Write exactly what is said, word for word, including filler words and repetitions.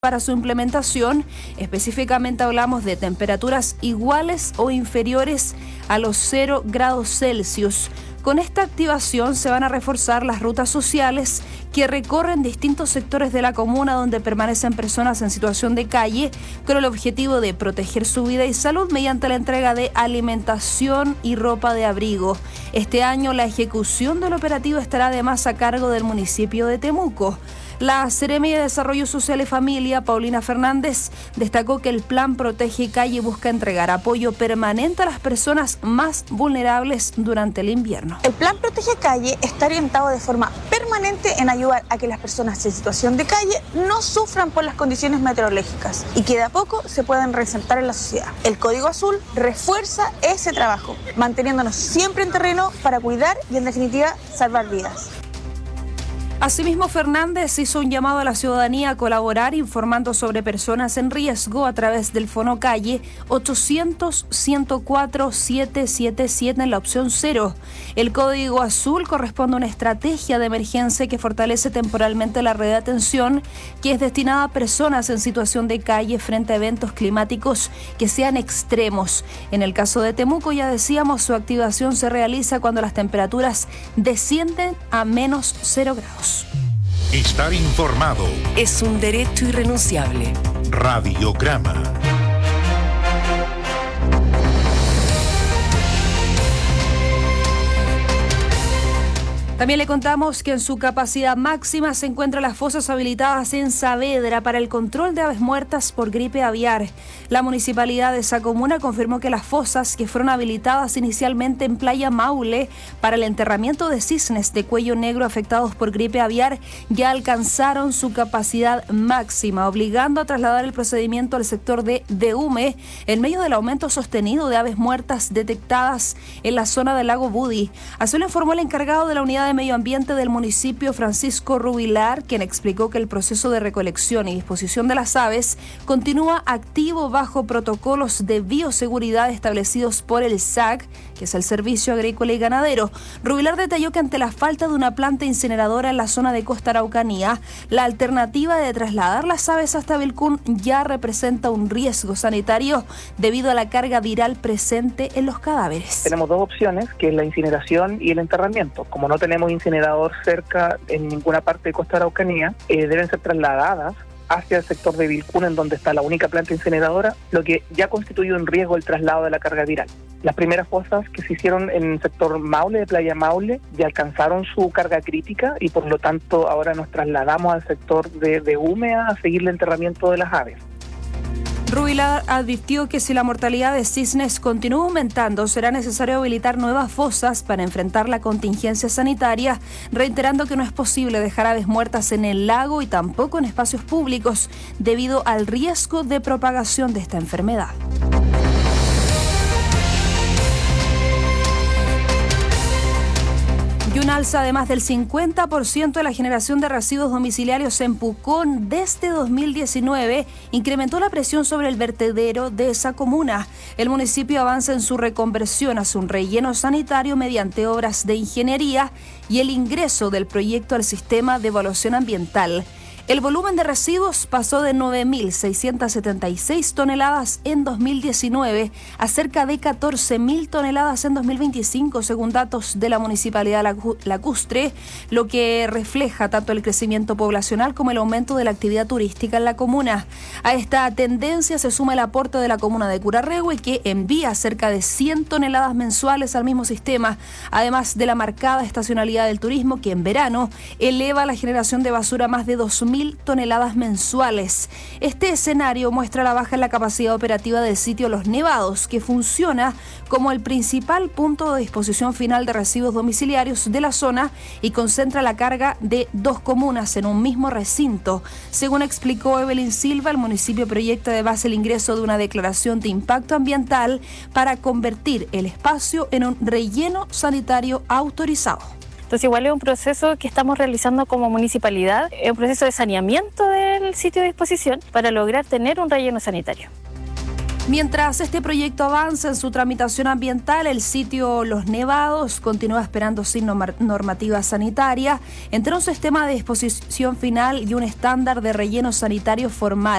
para su implementación. Específicamente hablamos de temperaturas iguales o inferiores a los cero grados Celsius. Con esta activación se van a reforzar las rutas sociales que recorren distintos sectores de la comuna donde permanecen personas en situación de calle, con el objetivo de proteger su vida y salud mediante la entrega de alimentación y ropa de abrigo. Este año la ejecución del operativo estará además a cargo del municipio de Temuco. La Seremi de Desarrollo Social y Familia, Paulina Fernández, destacó que el plan Protege Calle busca entregar apoyo permanente a las personas más vulnerables durante el invierno. El plan Protege Calle está orientado de forma permanente en ayudar a que las personas en situación de calle no sufran por las condiciones meteorológicas y que de a poco se puedan reinsertar en la sociedad. El Código Azul refuerza ese trabajo, manteniéndonos siempre en terreno para cuidar y en definitiva salvar vidas. Asimismo, Fernández hizo un llamado a la ciudadanía a colaborar informando sobre personas en riesgo a través del Fono Calle ochocientos, ciento cuatro, setecientos setenta y siete en la opción cero. El Código Azul corresponde a una estrategia de emergencia que fortalece temporalmente la red de atención que es destinada a personas en situación de calle frente a eventos climáticos que sean extremos. En el caso de Temuco, ya decíamos, su activación se realiza cuando las temperaturas descienden a menos cero grados. Estar informado es un derecho irrenunciable. Radiograma. También le contamos que en su capacidad máxima se encuentran las fosas habilitadas en Saavedra para el control de aves muertas por gripe aviar. La municipalidad de esa comuna confirmó que las fosas que fueron habilitadas inicialmente en Playa Maule para el enterramiento de cisnes de cuello negro afectados por gripe aviar ya alcanzaron su capacidad máxima, obligando a trasladar el procedimiento al sector de Deume en medio del aumento sostenido de aves muertas detectadas en la zona del lago Budi. Así lo informó el encargado de la unidad de Medio Ambiente del municipio, Francisco Rubilar, quien explicó que el proceso de recolección y disposición de las aves continúa activo bajo protocolos de bioseguridad establecidos por el S A C, que es el Servicio Agrícola y Ganadero. Rubilar detalló que ante la falta de una planta incineradora en la zona de Costa Araucanía, la alternativa de trasladar las aves hasta Vilcún ya representa un riesgo sanitario debido a la carga viral presente en los cadáveres. Tenemos dos opciones, que es la incineración y el enterramiento. Como no tenemos incinerador cerca en ninguna parte de Costa Araucanía, eh, deben ser trasladadas hacia el sector de Vilcún, en donde está la única planta incineradora, lo que ya constituye un riesgo el traslado de la carga viral. Las primeras fosas que se hicieron en el sector Maule, de Playa Maule, ya alcanzaron su carga crítica y por lo tanto ahora nos trasladamos al sector de, de Húmeda a seguir el enterramiento de las aves. Rubilar advirtió que si la mortalidad de cisnes continúa aumentando, será necesario habilitar nuevas fosas para enfrentar la contingencia sanitaria, reiterando que no es posible dejar aves muertas en el lago y tampoco en espacios públicos debido al riesgo de propagación de esta enfermedad. Y un alza de más del cincuenta por ciento de la generación de residuos domiciliarios en Pucón desde dos mil diecinueve incrementó la presión sobre el vertedero de esa comuna. El municipio avanza en su reconversión hacia un relleno sanitario mediante obras de ingeniería y el ingreso del proyecto al sistema de evaluación ambiental. El volumen de residuos pasó de nueve mil seiscientas setenta y seis toneladas en dos mil diecinueve a cerca de catorce mil toneladas en dos mil veinticinco, según datos de la Municipalidad Lacustre, lo que refleja tanto el crecimiento poblacional como el aumento de la actividad turística en la comuna. A esta tendencia se suma el aporte de la comuna de Curarrehue, que envía cerca de cien toneladas mensuales al mismo sistema, además de la marcada estacionalidad del turismo, que en verano eleva la generación de basura a más de dos mil toneladas mensuales. Este escenario muestra la baja en la capacidad operativa del sitio Los Nevados, que funciona como el principal punto de disposición final de residuos domiciliarios de la zona y concentra la carga de dos comunas en un mismo recinto. Según explicó Evelyn Silva, el municipio proyecta de base el ingreso de una declaración de impacto ambiental para convertir el espacio en un relleno sanitario autorizado. Entonces igual es un proceso que estamos realizando como municipalidad, es un proceso de saneamiento del sitio de disposición para lograr tener un relleno sanitario. Mientras este proyecto avanza en su tramitación ambiental, el sitio Los Nevados continúa esperando sin normativa sanitaria entre un sistema de disposición final y un estándar de relleno sanitario formal.